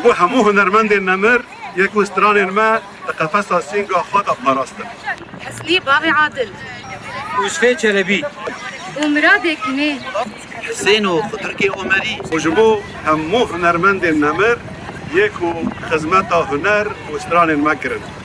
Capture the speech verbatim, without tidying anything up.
بو همو هنرمند نمر یک وستران ما قفص سینگا خود پاراستن. حسنی باغ عادل یوسف چلبی ومراد کنه حسین و خضرکی عمری وجبو همو هنرمند نمر یک خدمت هنر وستران ما کرن.